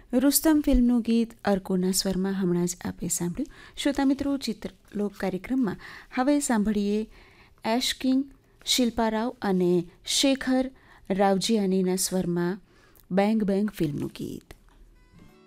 રુસ્તમ ફિલ્મનું ગીત અર્કોના સ્વરમાં હમણાં જ આપે સાંભળ્યું. શ્રોતા મિત્રો, ચિત્રલોક કાર્યક્રમમાં હવે સાંભળીએ એશ કિંગ, શિલ્પા રાવ અને શેખર રાવજીયાનીના સ્વરમાં બેંગ બેંગ ફિલ્મનું ગીત.